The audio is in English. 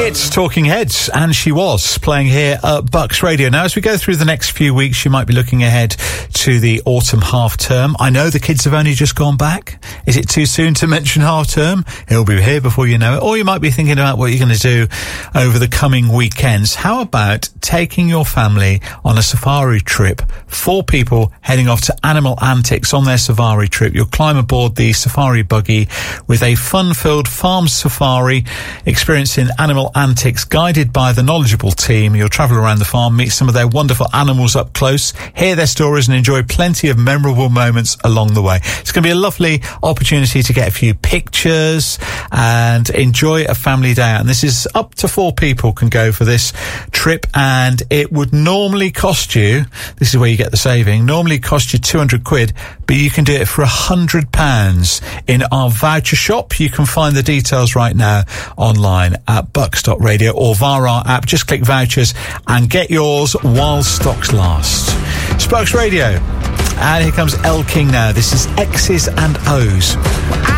It's Talking Heads, and she was playing here at Bucks Radio. Now, as we go through the next few weeks, you might be looking ahead to the autumn half term. I know the kids have only just gone back. Is it too soon to mention half term? It'll be here before you know it. Or you might be thinking about what you're going to do over the coming weekends. How about taking your family on a safari trip? 4 people heading off to Animal Antics on their safari trip. You'll climb aboard the safari buggy with a fun-filled farm safari, experiencing animal antics guided by the knowledgeable team. You'll travel around the farm, meet some of their wonderful animals up close, hear their stories and enjoy plenty of memorable moments along the way. It's going to be a lovely opportunity to get a few pictures and enjoy a family day out. And this is up to 4 people can go for this trip, and it would normally cost you, this is where you get the saving, normally cost you 200 quid, but you can do it for £100 in our voucher shop. You can find the details right now online at bucks.radio or via our app. Just click vouchers and get yours while stocks last. Sparks Radio. And here comes Elle King now. This is X's and O's.